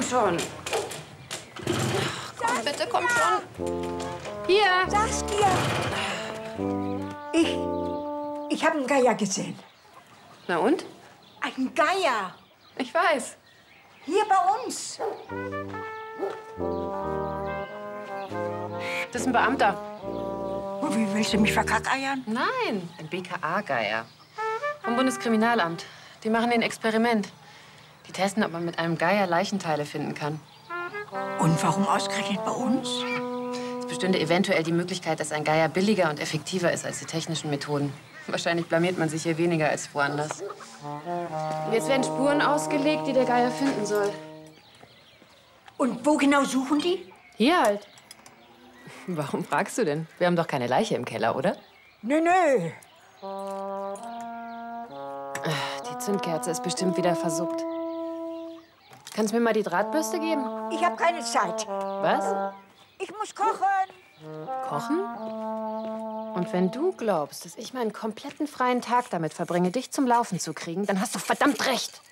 schon. Komm, bitte, komm schon. Hier. Saskia. Ich habe einen Geier gesehen. Na und? Ein Geier. Ich weiß. Hier bei uns. Das ist ein Beamter. Und wie willst du mich verkackeiern? Nein, ein BKA-Geier. Vom Bundeskriminalamt. Die machen ein Experiment. Die testen, ob man mit einem Geier Leichenteile finden kann. Und warum ausgerechnet bei uns? Es bestünde eventuell die Möglichkeit, dass ein Geier billiger und effektiver ist als die technischen Methoden. Wahrscheinlich blamiert man sich hier weniger als woanders. Und jetzt werden Spuren ausgelegt, die der Geier finden soll. Und wo genau suchen die? Hier halt. Warum fragst du denn? Wir haben doch keine Leiche im Keller, oder? Nö, nö. Die Zündkerze ist bestimmt wieder versuppt. Kannst du mir mal die Drahtbürste geben? Ich habe keine Zeit. Was? Ich muss kochen. Kochen? Und wenn du glaubst, dass ich meinen kompletten freien Tag damit verbringe, dich zum Laufen zu kriegen, dann hast du verdammt recht.